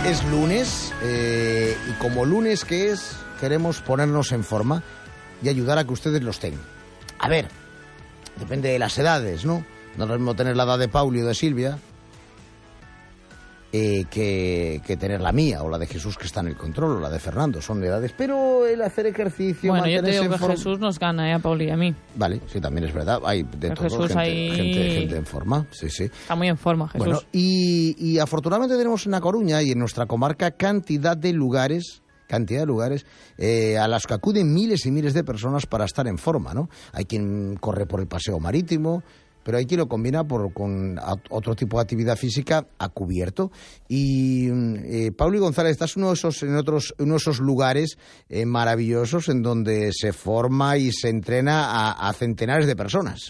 Es lunes y como lunes que es, queremos ponernos en forma y ayudar a que ustedes lo estén. A ver, depende de las edades, ¿no? No es lo mismo tener la edad de Pauli o de Silvia que tener la mía o la de Jesús, que está en el control, o la de Fernando. Son edades, pero el hacer ejercicio, bueno, yo te mantenerse digo en que forma... Jesús nos gana, a Pauli y a mí. Vale, sí, también es verdad. Hay de todo, Jesús gente en forma. Sí, sí. Está muy en forma, Jesús. Bueno, y afortunadamente tenemos en La Coruña y en nuestra comarca cantidad de lugares a los que acuden miles y miles de personas para estar en forma, ¿no? Hay quien corre por el paseo marítimo, pero hay quien lo combina con otro tipo de actividad física a cubierto. Y Pauli González, estás en uno de esos lugares maravillosos en donde se forma y se entrena a centenares de personas.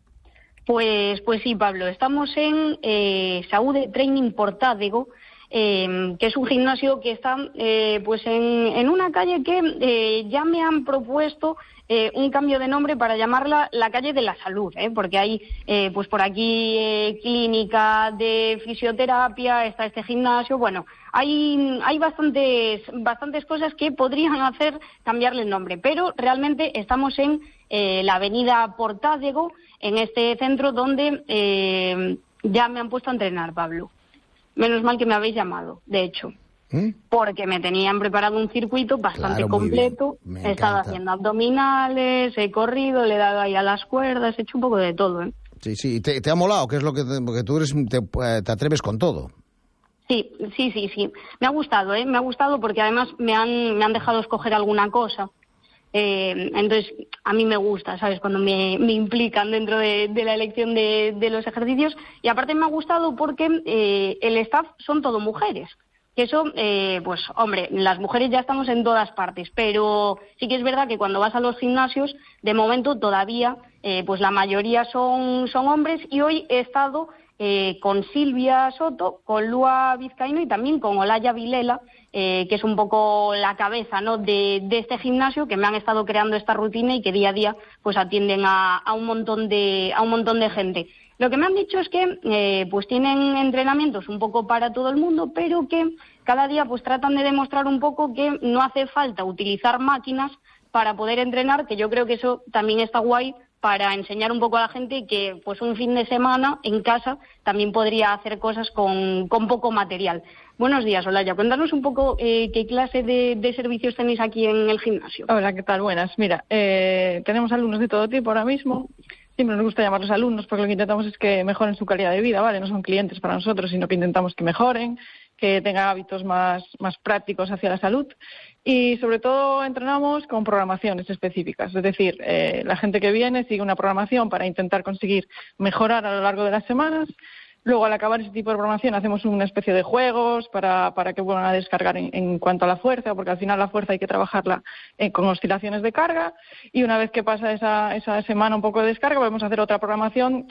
Pues sí, Pablo. Estamos en Saúde Training Portádego, que es un gimnasio que está pues en una calle que ya me han propuesto un cambio de nombre para llamarla la calle de la salud, porque hay pues por aquí clínica de fisioterapia, está este gimnasio, bueno, hay bastantes cosas que podrían hacer cambiarle el nombre, pero realmente estamos en la avenida Portádego, en este centro donde ya me han puesto a entrenar, Pablo. Menos mal que me habéis llamado, de hecho. Porque me tenían preparado un circuito bastante completo. He estado haciendo abdominales, he corrido, le he dado ahí a las cuerdas, he hecho un poco de todo, ¿eh? Sí, sí. ¿Te ha molado? ¿Qué es lo que porque tú te atreves con todo? Sí. Me ha gustado, ¿eh? Me ha gustado porque además me han dejado escoger alguna cosa. Entonces, a mí me gusta, ¿sabes? Cuando me implican dentro de la elección de los ejercicios. Y aparte me ha gustado porque el staff son todo mujeres. Que eso, pues, hombre, las mujeres ya estamos en todas partes, pero sí que es verdad que cuando vas a los gimnasios, de momento todavía, pues la mayoría son hombres, y hoy he estado con Silvia Soto, con Lua Vizcaíno y también con Olaya Vilela, que es un poco la cabeza, ¿no?, de este gimnasio, que me han estado creando esta rutina y que día a día pues atienden a un montón de gente. Lo que me han dicho es que pues tienen entrenamientos un poco para todo el mundo, pero que cada día pues tratan de demostrar un poco que no hace falta utilizar máquinas para poder entrenar, que yo creo que eso también está guay para enseñar un poco a la gente que pues un fin de semana en casa también podría hacer cosas con poco material. Buenos días, Olaya. Cuéntanos un poco qué clase de servicios tenéis aquí en el gimnasio. Hola, ¿qué tal? Buenas. Mira, tenemos alumnos de todo tipo ahora mismo. Siempre nos gusta llamarlos alumnos porque lo que intentamos es que mejoren su calidad de vida, ¿vale? No son clientes para nosotros, sino que intentamos que mejoren, que tengan hábitos más prácticos hacia la salud. Y sobre todo entrenamos con programaciones específicas, es decir, la gente que viene sigue una programación para intentar conseguir mejorar a lo largo de las semanas. Luego, al acabar ese tipo de programación, hacemos una especie de juegos para que vuelvan a descargar en cuanto a la fuerza, porque al final la fuerza hay que trabajarla con oscilaciones de carga. Y una vez que pasa esa semana un poco de descarga, podemos hacer otra programación